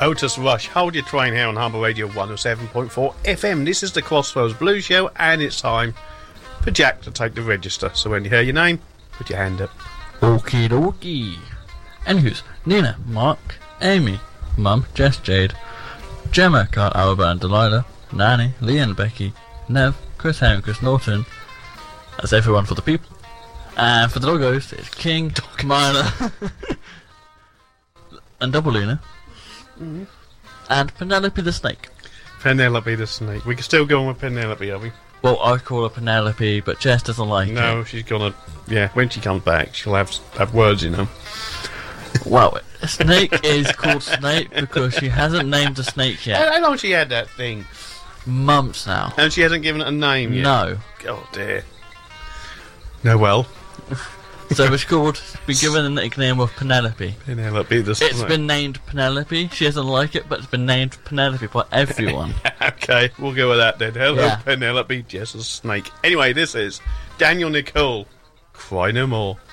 Otis Rush, hold your train here on Harbour Radio 107.4 FM. This is the Crossroads Blues Show, and it's time for Jack to take the register. So when you hear your name, put your hand up. Okie dokie. Anywho's Nina, Mark, Amy, Mum, Jess, Jade, Gemma, Carl, Albert and Delilah, Nanny, Lee and Becky, Nev, Chris Henry, Chris Norton. That's everyone for the people. And for the doggos, it's King, Myla, and Double Luna. Mm-hmm. And Penelope the Snake. Penelope the Snake. We can still go on with Penelope, are we? Well, I call her Penelope, but Jess doesn't like it. No, she's gonna... Yeah, when she comes back, she'll have words, you know. Well, Snake is called Snake because she hasn't named a snake yet. How long she had that thing? Months now. And she hasn't given it a name yet? No. Oh, dear. No, well... So it's been given the nickname of Penelope. Penelope the Snake. It's been named Penelope. She doesn't like it, but it's been named Penelope by everyone. Okay, we'll go with that then. Hello, Yeah. Penelope, Jess's Snake. Anyway, this is Daniel Nicole, Cry No More.